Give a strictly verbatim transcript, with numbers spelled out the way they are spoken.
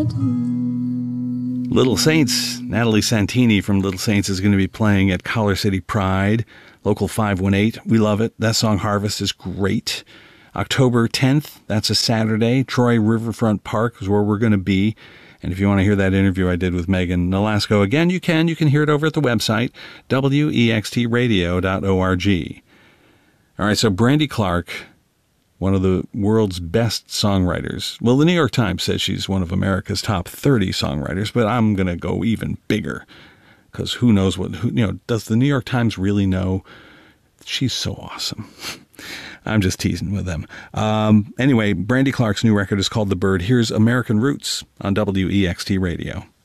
Little Saints, Natalie Santini from Little Saints is going to be playing at Collar City Pride, Local five one eight. We love it. That song, Harvest, is great. October tenth, that's a Saturday. Troy Riverfront Park is where we're going to be. And if you want to hear that interview I did with Megan Nolasco, again, you can. You can hear it over at the website, W E X T radio dot org. All right, so Brandy Clark, one of the world's best songwriters. Well, the New York Times says she's one of America's top thirty songwriters, but I'm going to go even bigger because who knows what, who, you know, does the New York Times really know? She's so awesome. I'm just teasing with them. Um, anyway, Brandy Clark's new record is called The Bird. Here's American Roots on W E X T Radio.